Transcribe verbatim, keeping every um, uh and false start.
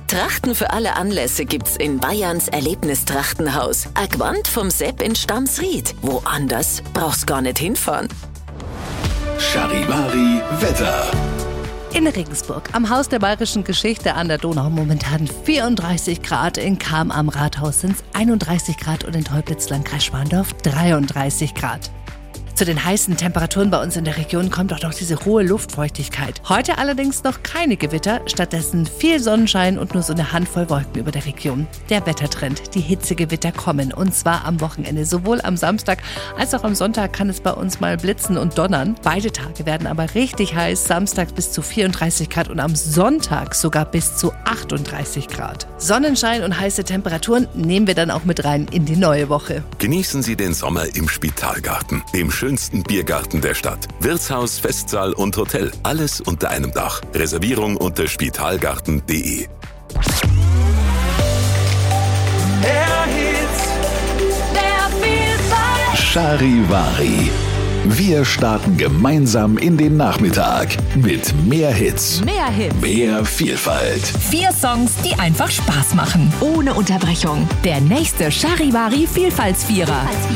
Trachten für alle Anlässe gibt's in Bayerns Erlebnistrachtenhaus. A Gewand vom Sepp in Stamsried. Woanders brauchst gar nicht hinfahren. Charivari Wetter. In Regensburg, am Haus der bayerischen Geschichte an der Donau, momentan vierunddreißig Grad. In Cham am Rathaus sind es einunddreißig Grad und in Teublitz-Landkreis Schwandorf dreiunddreißig Grad. Zu den heißen Temperaturen bei uns in der Region kommt auch noch diese hohe Luftfeuchtigkeit. Heute allerdings noch keine Gewitter, stattdessen viel Sonnenschein und nur so eine Handvoll Wolken über der Region. Der Wettertrend, die Hitzegewitter kommen und zwar am Wochenende. Sowohl am Samstag als auch am Sonntag kann es bei uns mal blitzen und donnern. Beide Tage werden aber richtig heiß, Samstag bis zu vierunddreißig Grad und am Sonntag sogar bis zu achtunddreißig Grad. Sonnenschein und heiße Temperaturen nehmen wir dann auch mit rein in die neue Woche. Genießen Sie den Sommer im Spitalgarten, dem schönsten Biergarten der Stadt. Wirtshaus, Festsaal und Hotel, alles unter einem Dach. Reservierung unter spitalgarten punkt de. Charivari. Wir starten gemeinsam in den Nachmittag mit mehr Hits, Mehr Hits. mehr Vielfalt. Vier Songs, die einfach Spaß machen. Ohne Unterbrechung. Der nächste Charivari Vielfaltsvierer.